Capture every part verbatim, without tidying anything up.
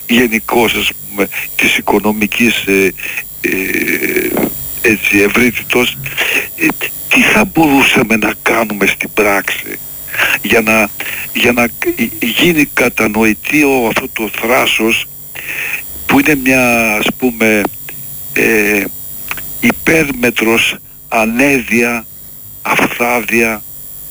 γενικώς, ας πούμε, της οικονομικής ε, ε, έτσι, ευρύτητος, ε, τι θα μπορούσαμε να κάνουμε στην πράξη για να, για να γίνει κατανοητό αυτό το θράσος που είναι μια, ας πούμε, ε, υπέρμετρος ανέδεια, αφθάδεια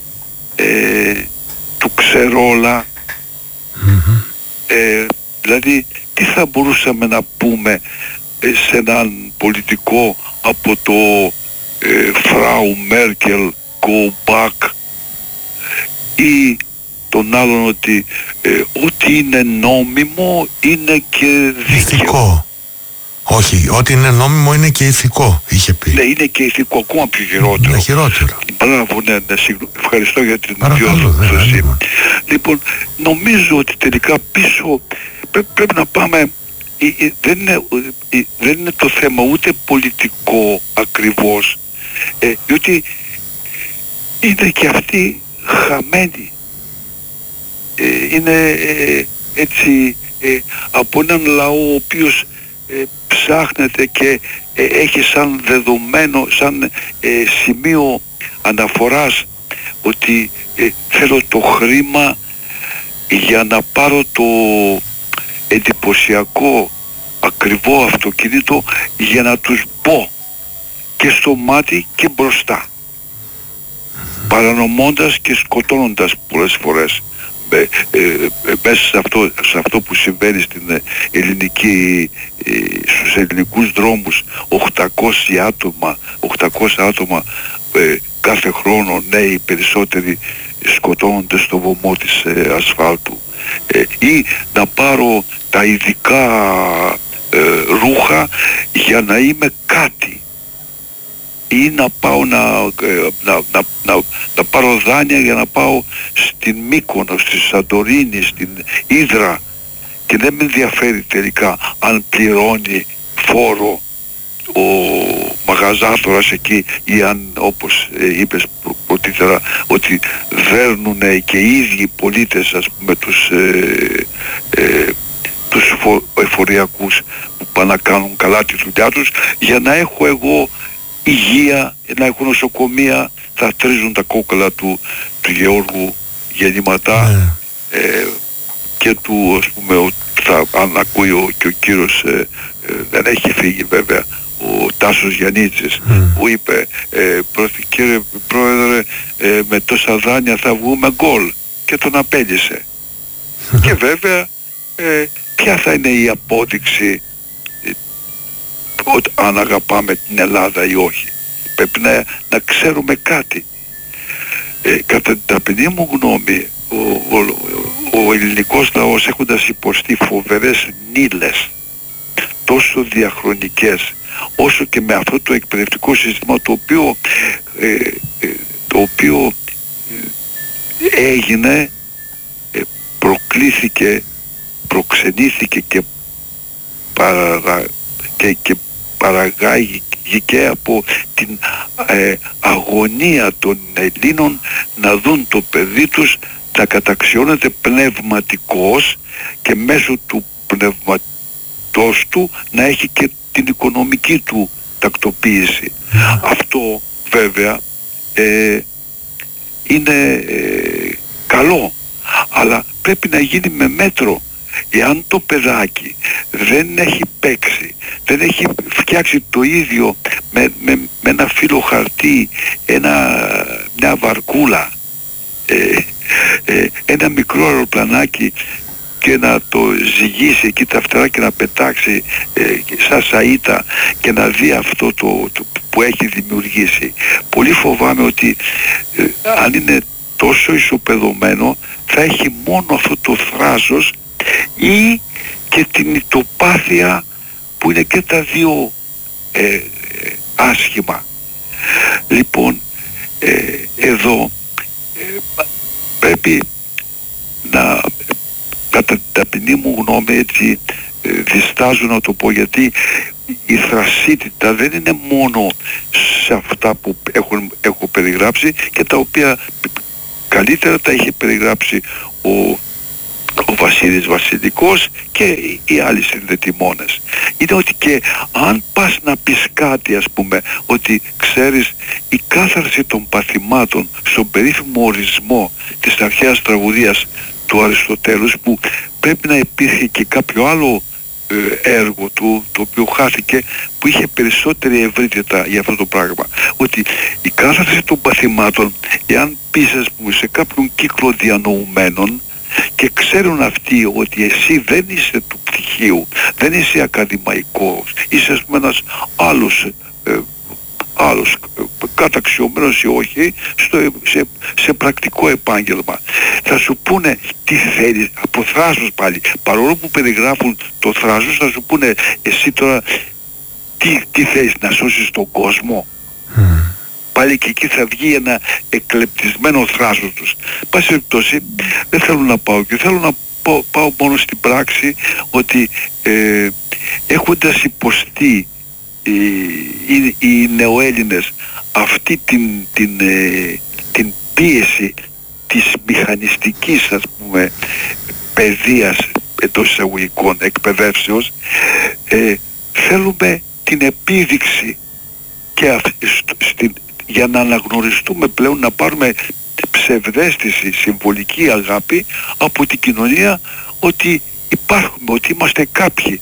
ε, του ξερόλα. Mm-hmm. ε, δηλαδή τι θα μπορούσαμε να πούμε ε, σε έναν πολιτικό από το ε, Φράου Μέρκελ go back, ή τον άλλον ότι ε, ό,τι είναι νόμιμο είναι και δίκαιο. Ηθικό. Όχι, ό,τι είναι νόμιμο είναι και ηθικό, είχε πει. Ναι, είναι και ηθικό, ακόμα πιο χειρότερο. Είναι χειρότερο. Μπράβο, ναι, ναι, συγγνώμη. Ευχαριστώ για την διόρθωση. Λοιπόν, νομίζω ότι τελικά πίσω πρέ, πρέπει να πάμε, ε, ε, δεν, είναι, ε, δεν είναι το θέμα ούτε πολιτικό ακριβώς, ε, διότι είναι και αυτοί χαμένοι. Ε, είναι ε, έτσι ε, από έναν λαό ο οποίος ε, ψάχνεται και ε, έχει σαν δεδομένο, σαν ε, σημείο αναφοράς ότι ε, θέλω το χρήμα για να πάρω το εντυπωσιακό ακριβό αυτοκίνητο για να τους μπω και στο μάτι και μπροστά, παρανομώντας και σκοτώνοντας πολλές φορές ε, ε, ε, μέσα σε αυτό, σε αυτό που συμβαίνει στην ελληνική, ε, στους ελληνικούς δρόμους. οκτακόσια άτομα, οκτακόσια άτομα ε, κάθε χρόνο, νέοι περισσότεροι, σκοτώνονται στο βωμό της ε, ασφάλτου. Ε, ή να πάρω τα ειδικά ε, ρούχα για να είμαι κάτι, ή να πάω να, να, να, να, να πάρω δάνεια για να πάω στην Μύκονο, στη Σαντορίνη, στην Ύδρα, και δεν με ενδιαφέρει τελικά αν πληρώνει φόρο ο μαγαζάτορας εκεί, ή αν, όπως ε, είπες πρωτήτερα, ότι δέρνουν και οι ίδιοι πολίτες, ας πούμε, τους ε, ε, τους εφοριακούς που πάνε να κάνουν καλά τη δουλειά τους, για να έχω εγώ υγεία, να έχω νοσοκομεία, θα τρίζουν τα κόκκαλα του, του Γεώργου γεννηματά mm. ε, και του, ας πούμε, θα, αν ακούει ο, και ο κύριος ε, ε, δεν έχει φύγει βέβαια, ο Τάσος Γιαννίτσης mm. που είπε ε, κύριε Πρόεδρε, ε, με τόσα δάνεια θα βγούμε γκολ, και τον απέλυσε. Και βέβαια ε, ποια θα είναι η απόδειξη ε, ότι αν αγαπάμε την Ελλάδα ή όχι? Πρέπει να, να ξέρουμε κάτι. Ε, κατά την ταπεινή μου γνώμη, ο, ο, ο, ο ελληνικός λαός, έχοντας υποστεί φοβερές νύλες, τόσο διαχρονικές, όσο και με αυτό το εκπαιδευτικό σύστημα το οποίο, ε, ε, το οποίο ε, έγινε, ε, προκλήθηκε, προξενήθηκε και, παρα, και, και παραγάγηκε από την ε, αγωνία των Ελλήνων να δουν το παιδί τους να καταξιώνεται πνευματικός και μέσω του πνευματός του να έχει και την οικονομική του τακτοποίηση. Mm. Αυτό βέβαια ε, είναι ε, καλό, αλλά πρέπει να γίνει με μέτρο. Εάν το παιδάκι δεν έχει παίξει, δεν έχει φτιάξει το ίδιο με, με, με ένα φύλλο χαρτί, ένα, μια βαρκούλα, ε, ε, ένα μικρό αεροπλανάκι, και να το ζυγίσει εκεί τα φτερά και να πετάξει ε, σαν σαΐτα και να δει αυτό το, το που έχει δημιουργήσει, πολύ φοβάμαι ότι ε, αν είναι τόσο ισοπεδωμένο θα έχει μόνο αυτό το θράσος ή και την ητοπάθεια, που είναι και τα δύο ε, ε, άσχημα. Λοιπόν, ε, εδώ ε, πρέπει να, κατά την ταπεινή μου γνώμη, έτσι ε, διστάζω να το πω, γιατί η θρασίτητα δεν είναι μόνο σε αυτά που έχουν, έχω περιγράψει, και τα οποία καλύτερα τα είχε περιγράψει ο, ο Βασίλης Βασιλικός και οι άλλοι συνδετημόνες. Είναι ότι και αν πας να πεις κάτι, ας πούμε, ότι ξέρεις, η κάθαρση των παθημάτων στον περίφημο ορισμό της αρχαίας τραγωδίας του Αριστοτέλους, που πρέπει να υπήρχε και κάποιο άλλο ε, έργο του, το οποίο χάθηκε, που είχε περισσότερη ευρύτητα για αυτό το πράγμα, ότι η κάθαρση των παθημάτων, εάν πεις, ας πούμε, σε κάποιον κύκλο διανοουμένων και ξέρουν αυτοί ότι εσύ δεν είσαι του πτυχίου, δεν είσαι ακαδημαϊκός, είσαι, ας πούμε, ένας άλλος ε, άλλος καταξιωμένος ή όχι στο, σε, σε πρακτικό επάγγελμα, θα σου πούνε τι θέλεις από θράσος πάλι, παρόλο που περιγράφουν το θράσος, θα σου πούνε εσύ τώρα τι, τι θέλεις, να σώσεις τον κόσμο. Mm. Πάλι και εκεί θα βγει ένα εκλεπτισμένο θράσος τους. Πάση περιπτώσει, δεν θέλω να πάω και θέλω να πάω, πάω μόνο στην πράξη, ότι ε, έχοντας υποστεί οι, οι, οι νεοέλληνες αυτή την, την, ε, την πίεση της μηχανιστικής, ας πούμε, παιδείας εντός εισαγωγικών εκπαιδεύσεως, ε, θέλουμε την επίδειξη και αυ, στο, στην, για να αναγνωριστούμε πλέον, να πάρουμε ψευδαίσθηση, συμβολική αγάπη από την κοινωνία, ότι υπάρχουμε, ότι είμαστε κάποιοι,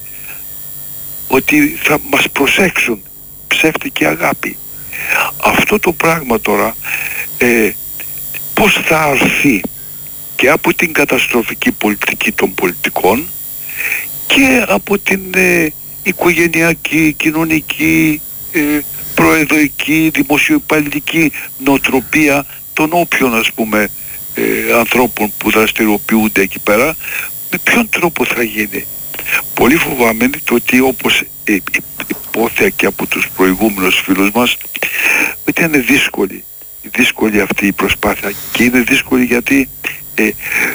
ότι θα μας προσέξουν, ψεύτικη αγάπη. Αυτό το πράγμα τώρα ε, πώς θα αρθεί και από την καταστροφική πολιτική των πολιτικών και από την ε, οικογενειακή, κοινωνική, ε, προεδρική, δημοσιοϊπαλληλική νοοτροπία των όποιων, ας πούμε, ε, ανθρώπων που δραστηριοποιούνται εκεί πέρα. Με ποιον τρόπο θα γίνει? Πολύ φοβάμαι το ότι, όπως ε, υπόθεα και από τους προηγούμενους φίλους μας, ότι είναι δύσκολη, δύσκολη αυτή η προσπάθεια, και είναι δύσκολη γιατί ε,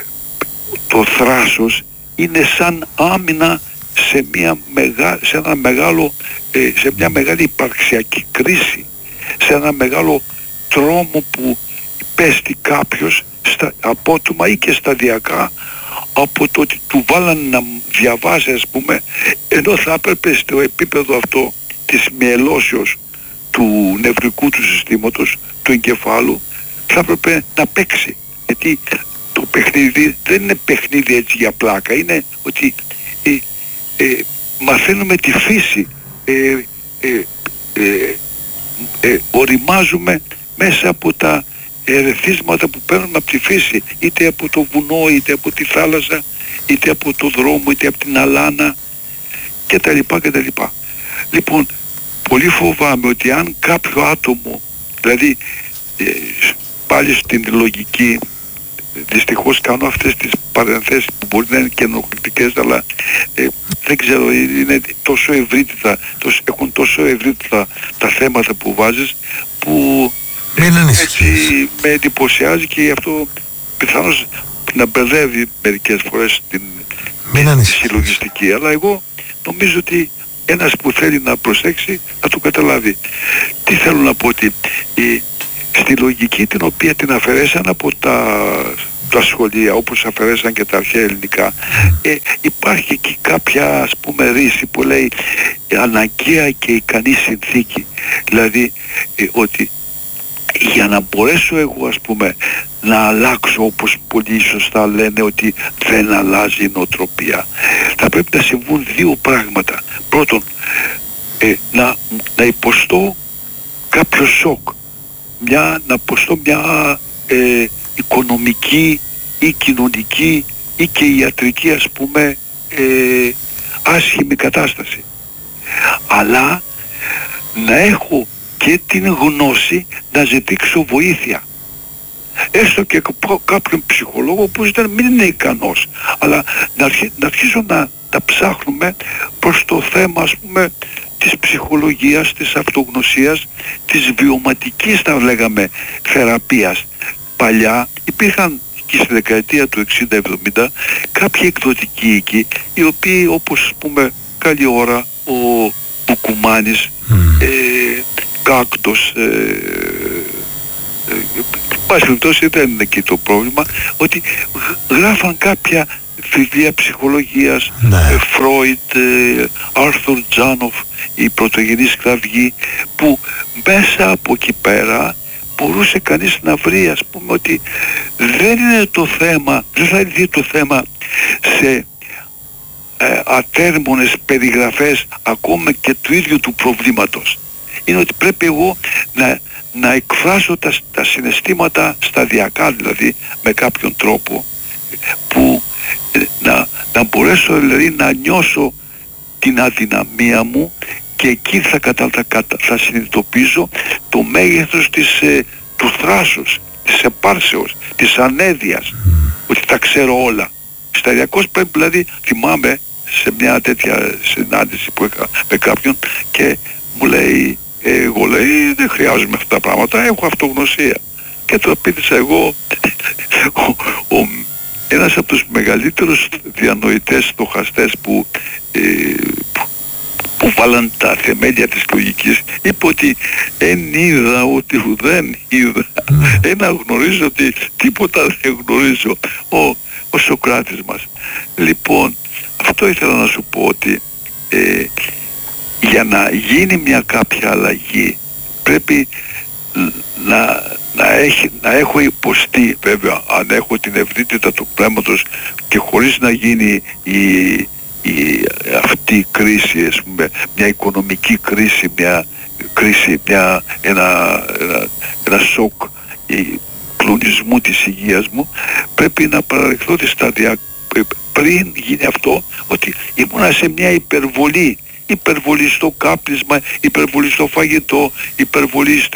το θράσος είναι σαν άμυνα σε, μια μεγά, σε, ένα μεγάλο, ε, σε μια μεγάλη υπαρξιακή κρίση, σε ένα μεγάλο τρόμο που πέστη κάποιος στα, απότομα ή και σταδιακά, από το ότι του βάλαν να διαβάσει, ας πούμε, ενώ θα έπρεπε στο επίπεδο αυτό της μυελώσεως του νευρικού του συστήματος, του εγκεφάλου, θα έπρεπε να παίξει. Γιατί το παιχνίδι δεν είναι παιχνίδι έτσι για πλάκα, είναι ότι ε, ε, μαθαίνουμε τη φύση, ε, ε, ε, ε, οριμάζουμε μέσα από τα ερεθίσματα που παίρνουμε από τη φύση, είτε από το βουνό, είτε από τη θάλασσα, είτε από το δρόμο, είτε από την αλάνα κτλ. κτλ. Λοιπόν, πολύ φοβάμαι ότι αν κάποιο άτομο, δηλαδή ε, πάλι στην λογική, δυστυχώς κάνω αυτές τις παρενθέσεις που μπορεί να είναι και ενοχλητικές, αλλά ε, δεν ξέρω, είναι τόσο ευρύτητα, τόσο, έχουν τόσο ευρύτητα τα θέματα που βάζεις, που έτσι με εντυπωσιάζει, και γι' αυτό πιθανώς να μπερδεύει μερικές φορές την, τη συλλογιστική. Αλλά εγώ νομίζω ότι ένας που θέλει να προσέξει θα το καταλάβει. Τι θέλω να πω, ότι η, στη λογική την οποία την αφαιρέσαν από τα, τα σχολεία, όπως αφαιρέσαν και τα αρχαία ελληνικά, ε, υπάρχει εκεί κάποια, ας πούμε, ρίση που λέει αναγκαία και ικανή συνθήκη. Δηλαδή ε, ότι για να μπορέσω εγώ, ας πούμε, να αλλάξω, όπως πολύ σωστά λένε ότι δεν αλλάζει η νοοτροπία, θα πρέπει να συμβούν δύο πράγματα. Πρώτον, ε, να, να υποστώ κάποιο σοκ, μια, να υποστώ μια ε, οικονομική ή κοινωνική ή και ιατρική, ας πούμε, ε, άσχημη κατάσταση. Αλλά να έχω και την γνώση να ζητήσω βοήθεια. Έστω και από κάποιον ψυχολόγο που δεν μην είναι ικανός, αλλά να, αρχί, να αρχίσω να, να ψάχνουμε προς το θέμα, ας πούμε, της ψυχολογίας, της αυτογνωσίας, της βιωματικής, θα λέγαμε, θεραπείας. Παλιά υπήρχαν και στη δεκαετία του εξήντα εβδομήντα κάποιοι εκδοτικοί οίκοι, οι οποίοι, όπως, ας πούμε, καλή ώρα ο Μπουκουμάνης, mm. ε, Κάκτος, ε, ε, πάση περιπτώσει δεν είναι εκεί το πρόβλημα, ότι γράφαν κάποια βιβλία ψυχολογίας, Ναι. Φρόιντ, Άρθουρ Τζάνοφ, η πρωτογενή σκλαβγή, που μέσα από εκεί πέρα μπορούσε κανείς να βρει, ας πούμε, ότι δεν είναι το θέμα, δεν θα δει το θέμα σε ε, ατέρμονες περιγραφές ακόμα και του ίδιου του προβλήματος. Είναι ότι πρέπει εγώ να, να εκφράσω τα, τα συναισθήματα σταδιακά, δηλαδή με κάποιον τρόπο, που ε, να, να μπορέσω δηλαδή να νιώσω την αδυναμία μου, και εκεί θα, κατα, θα, κατα, θα συνειδητοποιήσω το μέγεθος της, ε, του θράσους, της επάρσεως, της ανέδειας, ότι τα ξέρω όλα. Σταδιακώς πρέπει, δηλαδή θυμάμαι σε μια τέτοια συνάντηση που είχα με κάποιον και μου λέει, εγώ λέει δεν χρειάζομαι αυτά τα πράγματα, έχω αυτογνωσία. Και το απίτησα εγώ, ο, ο, ένας από τους μεγαλύτερους διανοητές στοχαστές που, ε, που, που βάλαν τα θεμέλια της λογικής, είπε ότι εν είδα ότι ουδέν είδα, ένα γνωρίζω ότι τίποτα δεν γνωρίζω, ο, ο Σοκράτης μας. Λοιπόν, αυτό ήθελα να σου πω, ότι ε, για να γίνει μια κάποια αλλαγή πρέπει να, να, έχει, να έχω υποστεί, βέβαια, αν έχω την ευρύτητα του πνεύματος και χωρίς να γίνει η, η, αυτή η κρίση, ας πούμε, μια οικονομική κρίση, μια κρίση, μια, ένα, ένα, ένα σοκ η, κλονισμού της υγείας μου, πρέπει να παραδεχθώ τη σταδιακά, πριν γίνει αυτό, ότι ήμουνα σε μια υπερβολή, υπερβολή στο κάπνισμα, υπερβολή στο φαγητό, υπερβολή σε,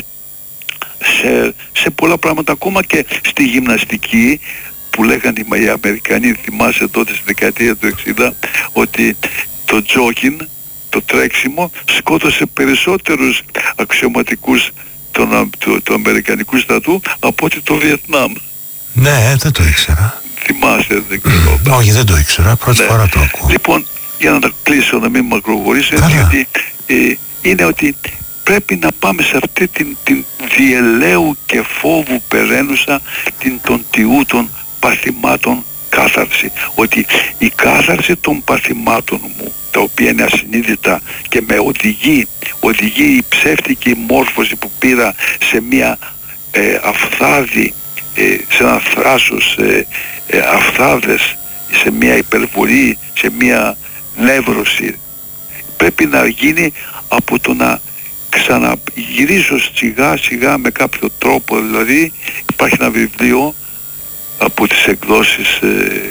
σε, σε πολλά πράγματα, ακόμα και στη γυμναστική, που λέγανε οι Αμερικανοί, θυμάσαι τότε στη δεκαετία του εξήντα, ότι το τζόκιν, το τρέξιμο, σκότωσε περισσότερους αξιωματικούς του, του, του Αμερικανικού στρατού από ότι το Βιετνάμ. Ναι, δεν το ήξερα. Θυμάσαι, δεν ξέρω. Mm, όχι, δεν το ήξερα, πρώτη ναι. φορά το ακούω. Λοιπόν, για να τα κλείσω, να μην μακρογορήσω, γιατί ε, είναι ότι πρέπει να πάμε σε αυτή την, την διελαίου και φόβου περαίνουσα, την των τιούτων παθημάτων κάθαρση. Ότι η κάθαρση των παθημάτων μου, τα οποία είναι ασυνείδητα και με οδηγεί, οδηγεί η ψεύτικη μόρφωση που πήρα σε μια ε, αφθάδη, ε, σε ένα θράσος, ε, ε, αφθάδες, σε μια υπερβολή, σε μια νεύρωση, πρέπει να γίνει από το να ξαναγυρίσω σιγά σιγά με κάποιο τρόπο. Δηλαδή υπάρχει ένα βιβλίο από τις εκδόσεις ε,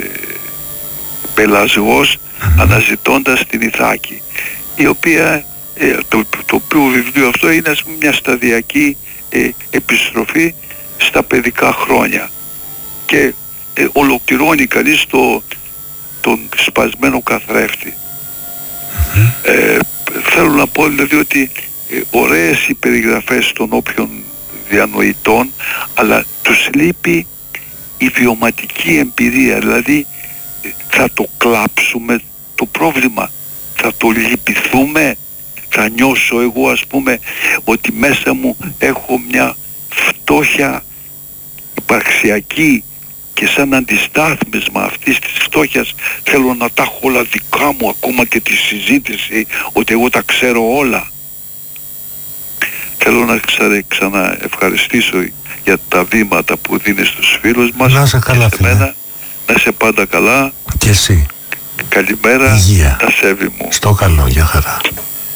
Πελασγός, mm-hmm. αναζητώντας την Ιθάκη, η οποία ε, το, το οποίο βιβλίο αυτό είναι, ας πούμε, μια σταδιακή ε, επιστροφή στα παιδικά χρόνια και ε, ολοκληρώνει κανείς το, τον σπασμένο καθρέφτη. Mm-hmm. ε, θέλω να πω δηλαδή ότι ε, ωραίες οι περιγραφές των όποιων διανοητών, αλλά τους λείπει η βιωματική εμπειρία. Δηλαδή θα το κλάψουμε το πρόβλημα, θα το λυπηθούμε, θα νιώσω εγώ, ας πούμε, ότι μέσα μου έχω μια φτώχεια υπαρξιακή και σαν αντιστάθμισμα αυτής της φτώχειας θέλω να τα έχω όλα δικά μου, ακόμα και τη συζήτηση ότι εγώ τα ξέρω όλα. Θέλω να ξαναευχαριστήσω για τα βήματα που δίνεις στους φίλους μας. Να σε καλά, φίλε. Μένα, να είσαι πάντα καλά. Και εσύ. Καλημέρα. Υγεία. Τα σέβη μου. Στο καλό, για χαρά.